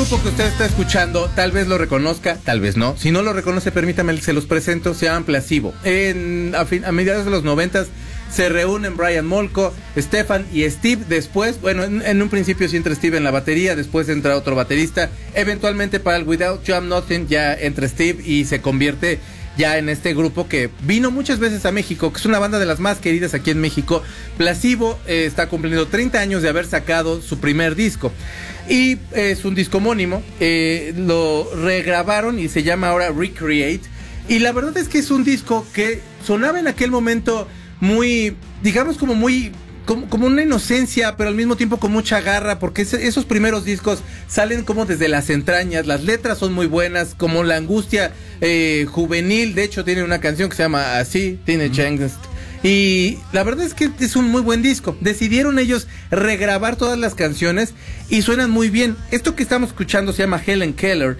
grupo que usted está escuchando, tal vez lo reconozca, tal vez no. Si no lo reconoce, permítame, se los presento. Se llaman Placebo. A mediados de los 90 se reúnen Brian Molko, Stefan y Steve. Después, bueno, en un principio sí entra Steve en la batería, después entra otro baterista. Eventualmente para el Without You I'm Nothing ya entra Steve y se convierte ya en este grupo que vino muchas veces a México, que es una banda de las más queridas aquí en México. Placebo está cumpliendo 30 años de haber sacado su primer disco. Y es un disco homónimo, lo regrabaron y se llama ahora Recreate. Y la verdad es que es un disco que sonaba en aquel momento muy, digamos como muy, como una inocencia, pero al mismo tiempo con mucha garra, porque esos primeros discos salen como desde las entrañas. Las letras son muy buenas, como la angustia juvenil. De hecho tiene una canción que se llama así, Teenage Angst. Y la verdad es que es un muy buen disco. Decidieron ellos regrabar todas las canciones y suenan muy bien. Esto que estamos escuchando se llama Helen Keller